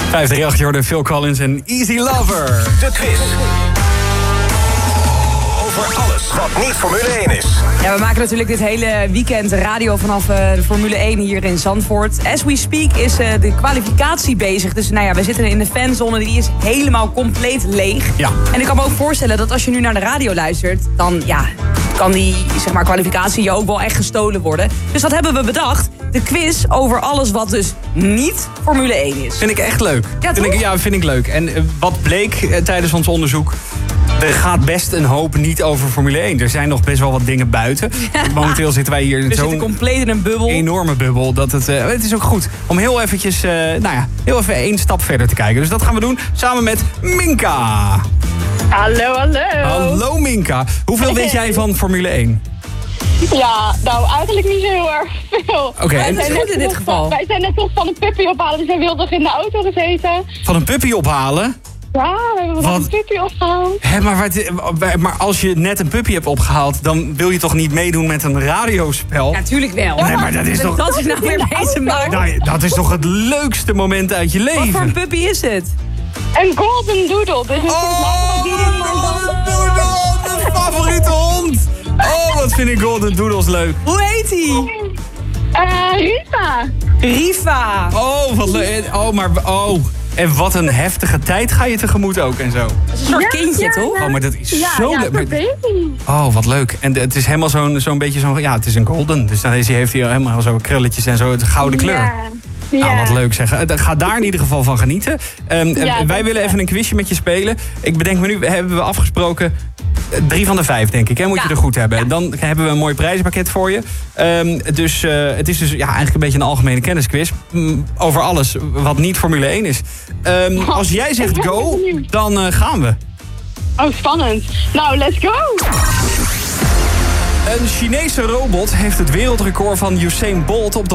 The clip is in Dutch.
538, hoorde Phil Collins en Easy Lover. De quiz. Over alles wat niet Formule 1 is. Ja, we maken natuurlijk dit hele weekend radio vanaf de Formule 1 hier in Zandvoort. As we speak is de kwalificatie bezig. Dus nou ja, we zitten in de fanzone, die is helemaal compleet leeg. Ja. En ik kan me ook voorstellen dat als je nu naar de radio luistert, dan ja, kan die kwalificatie je ook wel echt gestolen worden. Dus wat hebben we bedacht? De quiz over alles wat dus niet Formule 1 is. Vind ik echt leuk. Ja, toch? Vind ik leuk. En wat bleek tijdens ons onderzoek? Er gaat best een hoop niet over Formule 1. Er zijn nog best wel wat dingen buiten. Ja. Momenteel zitten wij hier in zo'n compleet in een bubbel. Enorme bubbel. Dat het is ook goed om heel eventjes, heel even één stap verder te kijken. Dus dat gaan we doen samen met Minka. Hallo, hallo. Hallo Minka. Hoeveel weet jij van Formule 1? Ja, nou eigenlijk niet zo heel erg veel. Oké, en het is goed in dit geval. Wij zijn net toch van een puppy ophalen, dus wij wilden toch in de auto gezeten. Van een puppy ophalen? Ja, we hebben van een puppy opgehaald. Hé, maar als je net een puppy hebt opgehaald, dan wil je toch niet meedoen met een radiospel? Ja, natuurlijk wel. Nee, maar dat is toch... Dat is nou weer mee te maken. Nou, dat is toch het leukste moment uit je leven? Wat voor een puppy is het? Een golden doodle. Dus een mijn favoriete hond! Oh, wat vind ik golden doodles leuk. Hoe heet hij? Riva. Riva. Oh, wat leuk. En wat een heftige tijd ga je tegemoet ook en zo. Dat is een soort kindje, toch? Oh, maar dat is zo leuk. Ja, baby. Oh, wat leuk. En het is helemaal zo'n beetje zo'n... Ja, het is een golden. Dus dan heeft hij helemaal zo krulletjes en zo. Het gouden kleur. Ja. Nou, wat leuk zeggen. Ga daar in ieder geval van genieten. Wij willen even een quizje met je spelen. Ik bedenk me nu, hebben we afgesproken... 3 van de 5, denk ik. Hè? Moet je er goed hebben. Ja. Dan hebben we een mooi prijzenpakket voor je. Het is dus eigenlijk een beetje een algemene kennisquiz. Over alles wat niet Formule 1 is. Als jij zegt go, dan gaan we. Oh, spannend. Nou, let's go. Een Chinese robot heeft het wereldrecord van Usain Bolt op de